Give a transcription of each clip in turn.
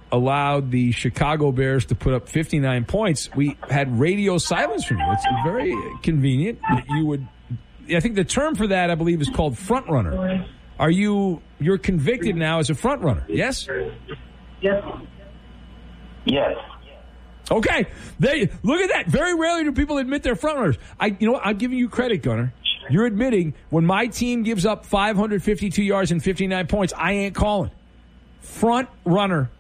allowed the Chicago Bears to put up 59 points, we had radio silence from you. It's very convenient that you would. I think the term for that, I believe, is called front runner. You're convicted now as a front runner? Yes. Yes. Yes. Okay. Look at that. Very rarely do people admit they're front runners. I'm giving you credit, Gunnar. You're admitting when my team gives up 552 yards and 59 points, I ain't calling. Front runner.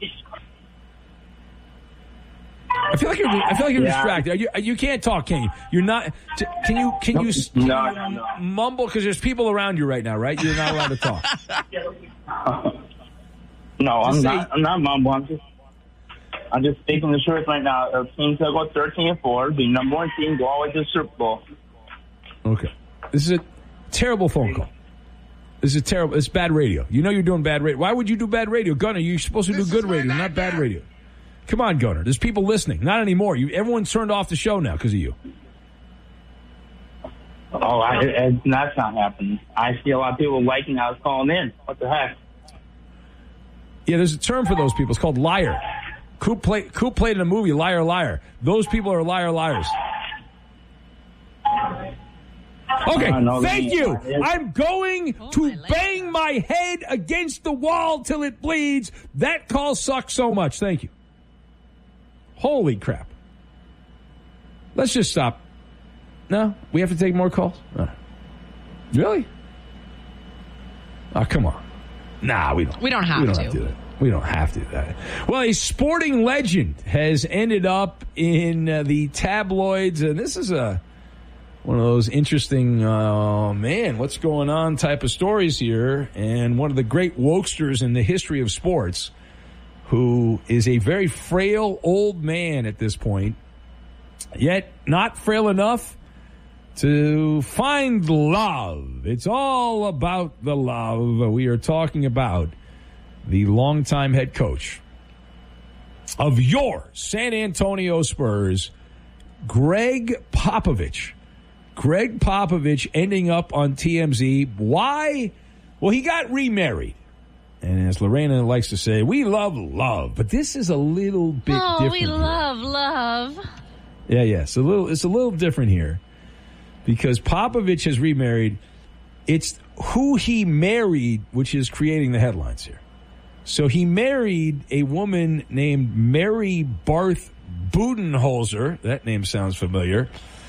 I feel like you're distracted. You can't talk, can you? You're not. Can you mumble? Because there's people around you right now, right? You're not allowed to talk. No, I'm not mumbling. I'm just speaking the truth right now. Our team's going to go 13-4, be number one team, go all the way to the Super Bowl. Okay. This is a terrible phone call. It's bad radio. You know you're doing bad radio. Why would you do bad radio? Gunnar, you're supposed to do good radio, not bad radio. Come on, Gunnar. There's people listening. Not anymore. Everyone's turned off the show now because of you. Oh, that's not happening. I see a lot of people liking I was calling in. What the heck? Yeah, there's a term for those people. It's called liar. Coop played in a movie, Liar, Liar. Those people are liar, liars. Okay, thank you. I'm going to bang my head against the wall till it bleeds. That call sucks so much. Thank you. Holy crap. Let's just stop. No? We have to take more calls? Really? Oh, come on. Nah, we don't. We don't have to do that. We don't have to do that. Well, a sporting legend has ended up in the tabloids, and this is one of those interesting, what's going on type of stories here. And one of the great wokesters in the history of sports, who is a very frail old man at this point, yet not frail enough to find love. It's all about the love. We are talking about the longtime head coach of your San Antonio Spurs, Greg Popovich. Greg Popovich ending up on TMZ. Why? Well, he got remarried. And as Lorena likes to say, we love love. But this is a little bit different. Oh, we love love. Yeah. It's a little different here. Because Popovich has remarried. It's who he married, which is creating the headlines here. So he married a woman named Mary Barth Budenholzer. That name sounds familiar.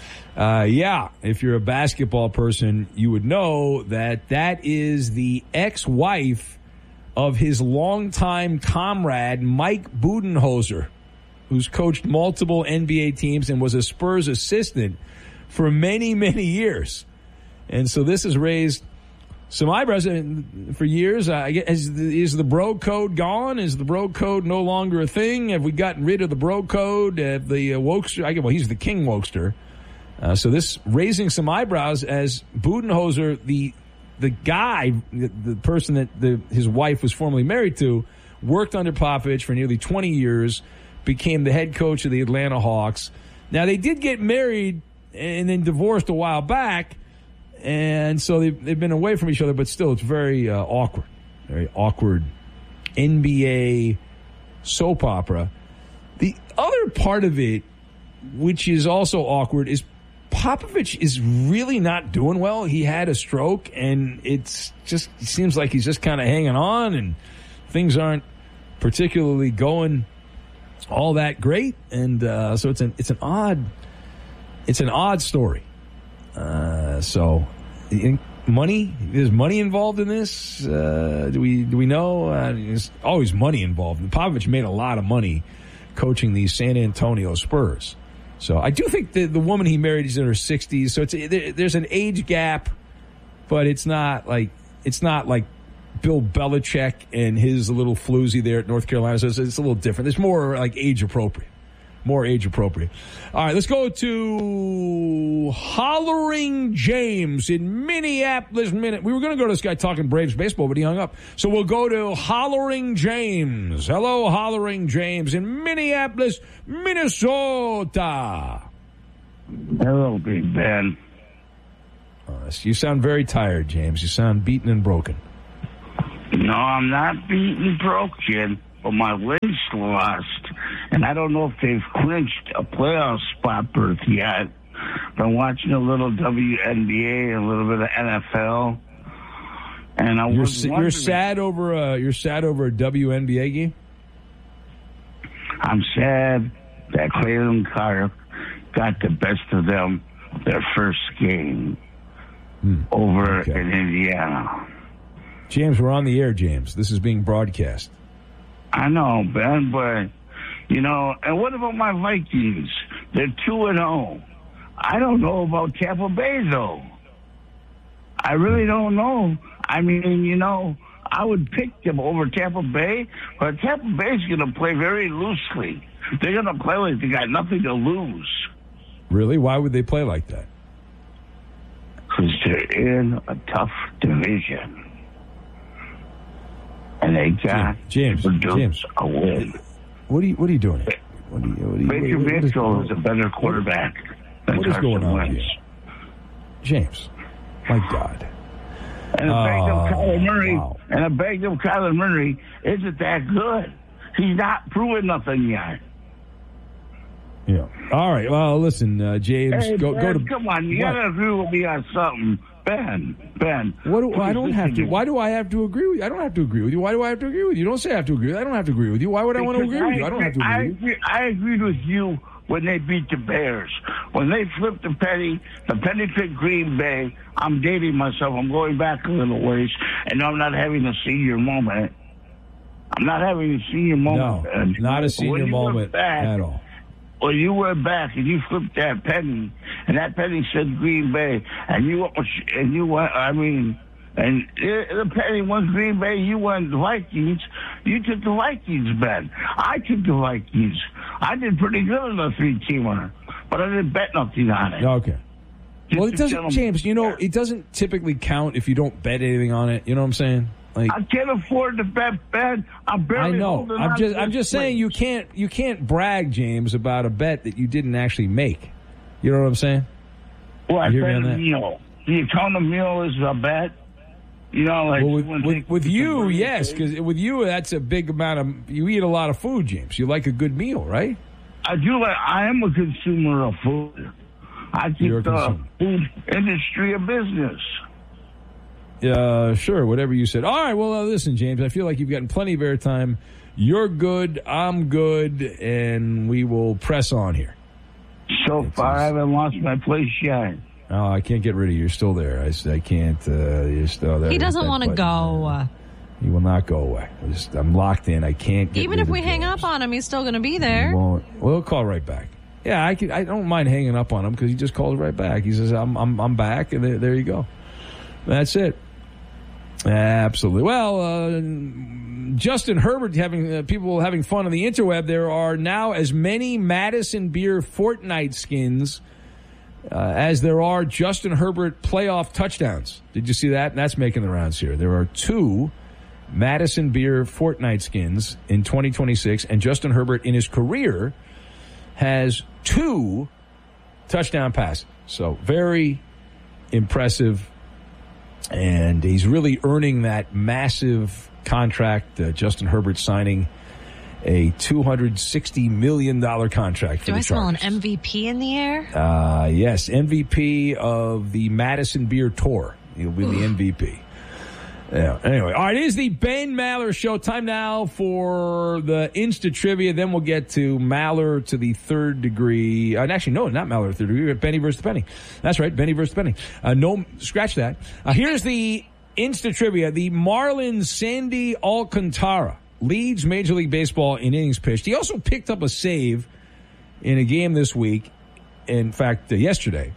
If you're a basketball person, you would know that is the ex-wife of his longtime comrade, Mike Budenholzer, who's coached multiple NBA teams and was a Spurs assistant for many, many years. And so this has raised some eyebrows for years. Is the bro code gone? Is the bro code no longer a thing? Have we gotten rid of the bro code? The wokester? Well, he's the king wokester. So this raising some eyebrows as Budenholzer, the guy, the person that his wife was formerly married to, worked under Popovich for nearly 20 years, became the head coach of the Atlanta Hawks. Now, they did get married and then divorced a while back, and so they've been away from each other, but still it's very awkward NBA soap opera. The other part of it, which is also awkward, is Popovich is really not doing well. He had a stroke, and it seems like he's just kind of hanging on, and things aren't particularly going all that great. And so it's an odd story. So money, is money involved in this? Do we know? There's always money involved. Popovich made a lot of money coaching the San Antonio Spurs. So I do think the woman he married is in her 60s. So there's an age gap, but it's not like Bill Belichick and his little floozy there at North Carolina. So it's a little different. It's more like age appropriate. More age appropriate. All right, let's go to Hollering James in Minneapolis. We were going to go to this guy talking Braves baseball, but he hung up. So we'll go to Hollering James. Hello, Hollering James in Minneapolis, Minnesota. Hello, Big Ben. You sound very tired, James. You sound beaten and broken. No, I'm not beaten and broken. but my Lynch lost, and I don't know if they've clinched a playoff spot berth yet. Been watching a little WNBA, a little bit of NFL, and you're sad over a WNBA game. I'm sad that Cleveland Clark got the best of them their first game over in Indiana. James, we're on the air, James. This is being broadcast. I know, Ben, but, and what about my Vikings? They're 2-0. I don't know about Tampa Bay, though. I really don't know. I mean, I would pick them over Tampa Bay, but Tampa Bay's going to play very loosely. They're going to play like they got nothing to lose. Really? Why would they play like that? Because they're in a tough division. And they got James a win. What are you doing? Baker Mayfield is a better quarterback than what is going on Wentz. here? James, my God. And a bag of Kyler Murray, wow. isn't that good. He's not proven nothing yet. Yeah. All right. Well, listen, James, hey, go Ben, to. Come on, you got to agree with me on something, Ben. I don't have to. Why do I have to agree with you? I don't have to agree with you. Why do I have to agree with you? Don't say I have to agree. I don't have to agree with you. Why would I want to agree with you? I don't have to agree with you. I agreed with you when they beat the Bears. When they flipped the penny picked Green Bay. I'm dating myself. I'm going back a little ways, and I'm not having a senior moment. No, not a senior moment at all. Well, you went back and you flipped that penny, and that penny said Green Bay, and the penny went Green Bay. You went Vikings. You took the Vikings bet. I took the Vikings. I did pretty good on the 3-teamer, but I didn't bet nothing on it. Okay. Well, it doesn't, James. It doesn't typically count if you don't bet anything on it. You know what I'm saying? Like, I can't afford to bet, Ben. I'm barely. I know. holding I'm just saying you can't brag, James, about a bet that you didn't actually make. You know what I'm saying? Well, I you bet hear me a on that? meal. Do you count a meal as a bet? With you, yes, because with you, that's a big amount of. You eat a lot of food, James. You like a good meal, right? I do. I am a consumer of food. I keep the food industry a business. Sure, whatever you said. All right, well, listen, James, I feel like you've gotten plenty of airtime. You're good, I'm good, and we will press on here. So far, I haven't lost my place yet. Oh, I can't get rid of you. You're still there. I can't. You're still there. He doesn't want to go. He will not go away. I'm locked in. I can't get Even rid if of we hang James. up on him, he's still going to be there. We'll call right back. Yeah, I don't mind hanging up on him because he just calls right back. He says, I'm back, and there you go. That's it. Absolutely. Well, Justin Herbert people having fun on the interweb. There are now as many Madison Beer Fortnite skins as there are Justin Herbert playoff touchdowns. Did you see that? And that's making the rounds here. There are 2 Madison Beer Fortnite skins in 2026, and Justin Herbert in his career has 2 touchdown passes. So very impressive. And he's really earning that massive contract. Justin Herbert signing a $260 million contract for the Chargers. Do I smell an MVP in the air? Yes, MVP of the Madison Beer Tour. He'll be the MVP. Yeah. Anyway, all right, it is the Ben Maller Show. Time now for the Insta Trivia. Then we'll get to Maller to the third degree. Actually, no, not Maller to the third degree. Benny versus Penny. That's right, Benny versus Penny. No, scratch that. Here's the Insta Trivia. The Marlins Sandy Alcantara leads Major League Baseball in innings pitched. He also picked up a save in a game this week. In fact, yesterday.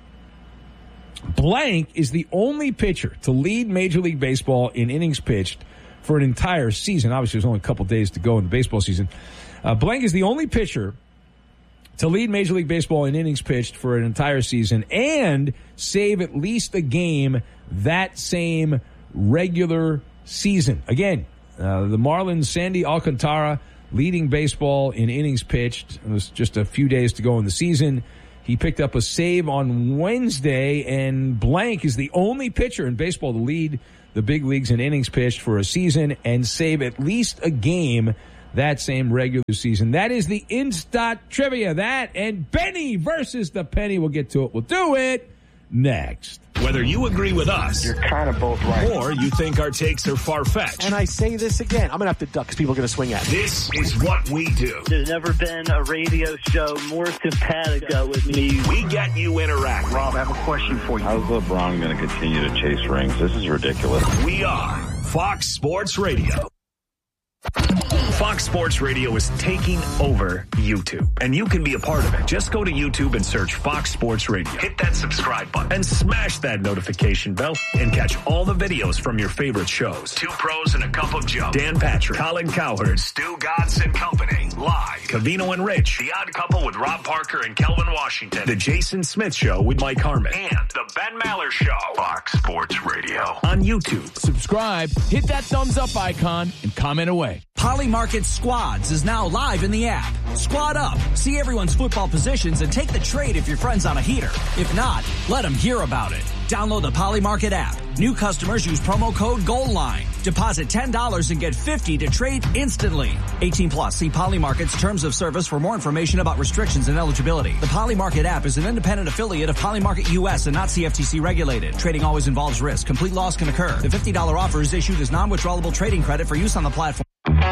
Blank is the only pitcher to lead Major League Baseball in innings pitched for an entire season. Obviously, there's only a couple days to go in the baseball season. Blank is the only pitcher to lead Major League Baseball in innings pitched for an entire season and save at least a game that same regular season. Again, the Marlins, Sandy Alcantara, leading baseball in innings pitched. It was just a few days to go in the season. He picked up a save on Wednesday, and Blank is the only pitcher in baseball to lead the big leagues in innings pitched for a season and save at least a game that same regular season. That is the Instat Trivia. That and Benny versus the Penny. We'll get to it. We'll do it next. Whether you agree with us, you're kind of both right, or you think our takes are far-fetched. And I say this again, I'm going to have to duck because people are going to swing at me. This is what we do. There's never been a radio show more simpatico with me. We get you interact. Rob, I have a question for you. How's LeBron going to continue to chase rings? This is ridiculous. We are Fox Sports Radio. Fox Sports Radio is taking over YouTube, and you can be a part of it. Just go to YouTube and search Fox Sports Radio. Hit that subscribe button and smash that notification bell and catch all the videos from your favorite shows. Two Pros and a Cup of Joe. Dan Patrick, Colin Cowherd, Stu Gatz and Company. Live. Covino and Rich. The Odd Couple with Rob Parker and Kelvin Washington. The Jason Smith Show with Mike Harmon. And The Ben Maller Show. Fox Sports Radio. On YouTube. Subscribe, hit that thumbs up icon, and comment away. Poly Market Squads is now live in the app. Squad up, see everyone's football positions, and take the trade if your friend's on a heater. If not, let them hear about it. Download the Poly Market app. New customers use promo code GOALLINE. Deposit $10 and get $50 to trade instantly. 18 plus. See Poly Market's terms of service for more information about restrictions and eligibility. The Poly Market app is an independent affiliate of Poly Market US and not CFTC regulated. Trading always involves risk. Complete loss can occur. The $50 offer is issued as non-withdrawable trading credit for use on the platform.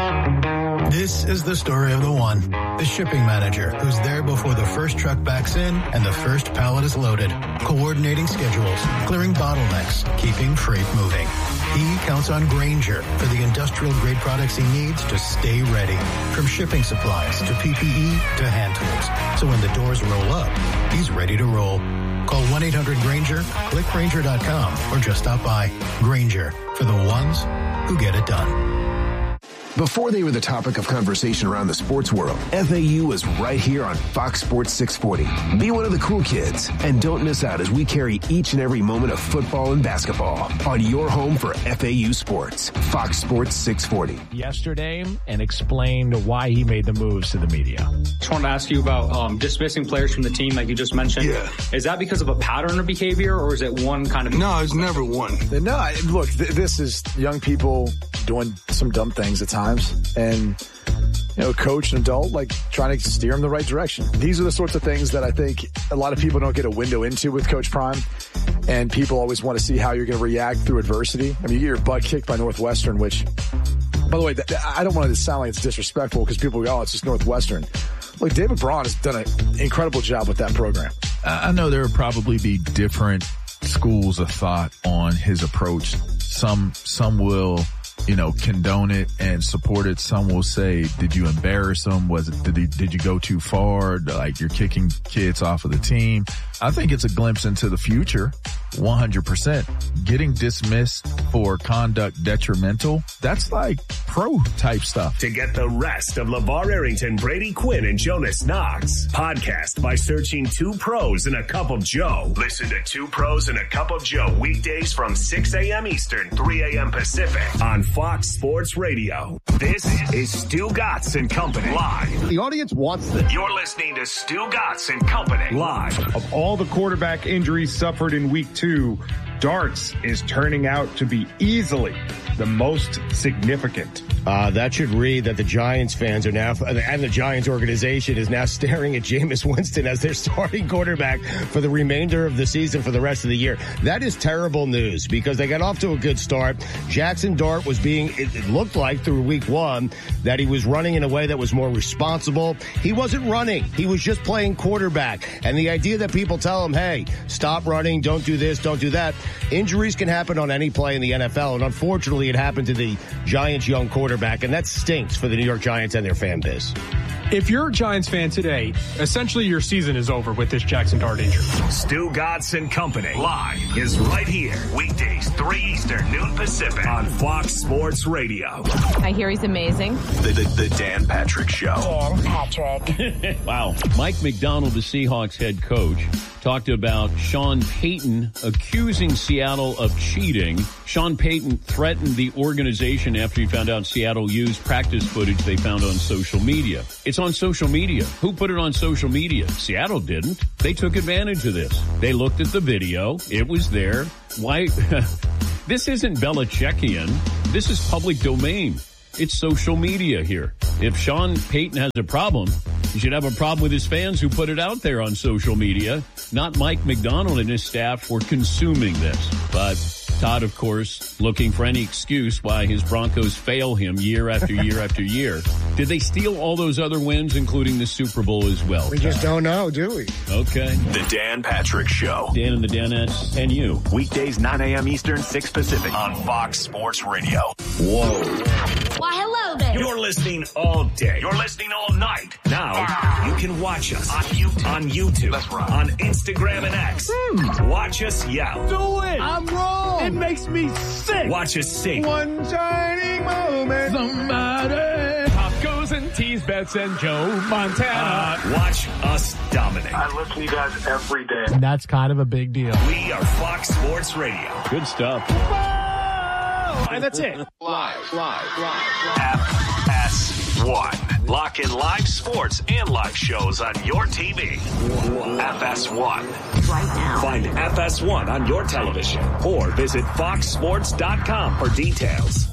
This is the story of the one, the shipping manager, who's there before the first truck backs in and the first pallet is loaded, coordinating schedules, clearing bottlenecks, keeping freight moving. He counts on Grainger for the industrial-grade products he needs to stay ready, from shipping supplies to PPE to hand tools. So when the doors roll up, he's ready to roll. Call 1-800-GRAINGER, click Grainger.com, or just stop by. Grainger, for the ones who get it done. Before they were the topic of conversation around the sports world, FAU was right here on Fox Sports 640. Be one of the cool kids and don't miss out as we carry each and every moment of football and basketball on your home for FAU sports. Fox Sports 640. Yesterday and explained why he made the moves to the media. Just wanted to ask you about dismissing players from the team like you just mentioned. Yeah. Is that because of a pattern of behavior or is it one kind of... No, it's never one. No, look, this is young people doing some dumb things at times. And, a coach, an adult, trying to steer them the right direction. These are the sorts of things that I think a lot of people don't get a window into with Coach Prime. And people always want to see how you're going to react through adversity. I mean, you get your butt kicked by Northwestern, which, by the way, I don't want it to sound like it's disrespectful because people go, oh, it's just Northwestern. Look, David Braun has done an incredible job with that program. I know there will probably be different schools of thought on his approach. Some will, condone it and support it. Some will say, did you embarrass them? Did you go too far? Like you're kicking kids off of the team. I think it's a glimpse into the future. 100%. Getting dismissed for conduct detrimental, that's like pro type stuff. To get the rest of LeVar Arrington, Brady Quinn, and Jonas Knox, podcast by searching Two Pros and a Cup of Joe. Listen to Two Pros and a Cup of Joe weekdays from 6 a.m. Eastern, 3 a.m. Pacific on Fox Sports Radio. This is Stu Gatz and Company live. The audience wants this. You're listening to Stu Gatz and Company live. Of all the quarterback injuries suffered in week 2, darts is turning out to be easily the most significant. That should read that the Giants fans are now, and the Giants organization is now staring at Jameis Winston as their starting quarterback for the remainder of the season for the rest of the year. That is terrible news because they got off to a good start. Jackson Dart was it looked like through week 1 that he was running in a way that was more responsible. He wasn't running. He was just playing quarterback. And the idea that people tell him, hey, stop running, don't do this, don't do that. Injuries can happen on any play in the NFL. And unfortunately, it happened to the Giants' young quarterback, and that stinks for the New York Giants and their fan base. If you're a Giants fan today, essentially your season is over with this Jackson Dart injury. Stu Gatz and Company live is right here. Weekdays, 3 Eastern, noon Pacific on Fox Sports Radio. I hear he's amazing. The Dan Patrick Show. Dan Patrick. Wow. Mike McDonald, the Seahawks head coach, talked about Sean Payton accusing Seattle of cheating. Sean Payton threatened the organization after he found out Seattle used practice footage they found on social media. It's on social media. Who put it on social media? Seattle didn't. They took advantage of this. They looked at the video. It was there. Why? This isn't Belichickian. This is public domain. It's social media here. If Sean Payton has a problem, he should have a problem with his fans who put it out there on social media, not Mike Macdonald and his staff for consuming this. But Todd, of course, looking for any excuse why his Broncos fail him year after year after year. Did they steal all those other wins, including the Super Bowl as well? We just don't know, do we? Okay. The Dan Patrick Show. Dan and the Danettes and you. Weekdays 9 a.m. Eastern, 6 Pacific on Fox Sports Radio. Whoa. Why, hello there. You're listening all day. You're listening all night. Now, you can watch us on YouTube, That's right. on Instagram and X. Watch us yell. Do it. I'm wrong. It makes me sick. Watch us sing. One shining moment. Somebody. Tacos and teas, bets and Joe Montana. Watch us dominate. I listen to you guys every day. That's kind of a big deal. We are Fox Sports Radio. Good stuff. And that's it. Live. FS1. Lock in live sports and live shows on your TV. FS1. Right now. Find FS1 on your television or visit foxsports.com for details.